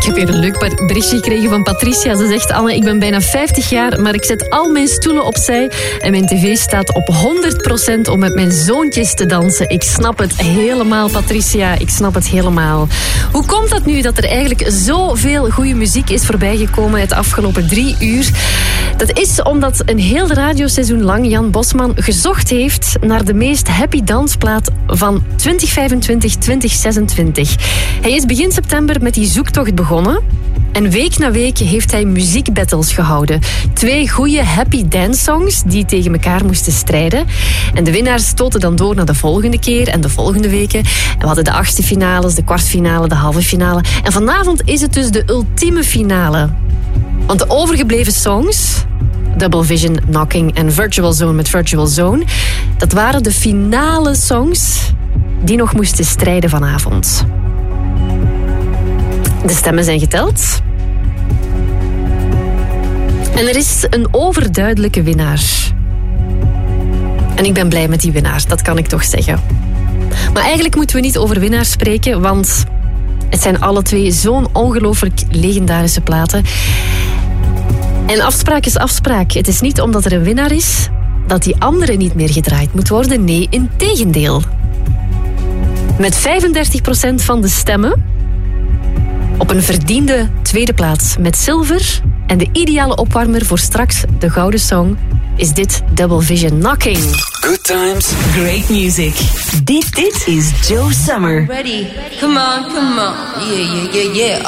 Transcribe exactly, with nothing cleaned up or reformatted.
heb hier een leuk berichtje gekregen van Patricia. Ze zegt, Anne, ik ben bijna vijftig jaar, maar ik zet al mijn stoelen opzij en mijn tv staat op honderd procent om met mijn zoontjes te dansen. Ik snap het helemaal, Patricia. Ik snap het helemaal. Hoe komt dat nu dat er eigenlijk zoveel goede muziek is voorbijgekomen het afgelopen drie uur? Dat is omdat een heel radioseizoen lang Jan Bosman gezocht heeft naar de meest happy dansplaat van twintig vijfentwintig twintig zesentwintig. Hij is begin september met die zoektocht begonnen. En week na week heeft hij muziekbattles gehouden. Twee goede happy dance songs die tegen elkaar moesten strijden. En de winnaars stoten dan door naar de volgende keer en de volgende weken. En we hadden de achtste finales, de kwartfinale, de halve finale. En vanavond is het dus de ultieme finale. Want de overgebleven songs, Double Vision, Knocking en Virtual Zone met Virtual Zone, dat waren de finale songs die nog moesten strijden vanavond. De stemmen zijn geteld. En er is een overduidelijke winnaar. En ik ben blij met die winnaar, dat kan ik toch zeggen. Maar eigenlijk moeten we niet over winnaars spreken, want het zijn alle twee zo'n ongelooflijk legendarische platen. En afspraak is afspraak. Het is niet omdat er een winnaar is dat die andere niet meer gedraaid moet worden. Nee, integendeel. Met vijfendertig procent van de stemmen op een verdiende tweede plaats met zilver en de ideale opwarmer voor straks de gouden song is dit Double Vision Knocking. Good times. Great music. Dit, dit is Joe Summer. Ready? Come on, come on. Yeah, yeah, yeah, yeah.